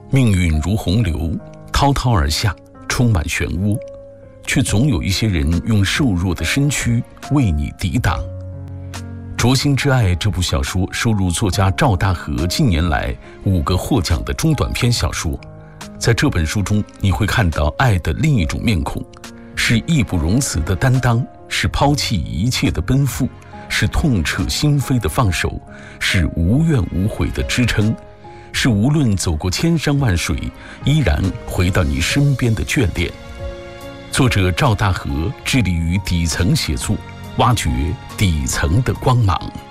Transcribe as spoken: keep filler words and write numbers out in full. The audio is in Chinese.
命运如洪流，滔滔而下，充满漩涡，却总有一些人用瘦弱的身躯为你抵挡。《灼心之爱》这部小说收入作家赵大河近年来五个获奖的中短篇小说。在这本书中，你会看到爱的另一种面孔，是义不容辞的担当，是抛弃一切的奔赴，是痛彻心扉的放手，是无怨无悔的支撑，是无论走过千山万水，依然回到你身边的眷恋。作者赵大河致力于底层写作，挖掘底层的光芒。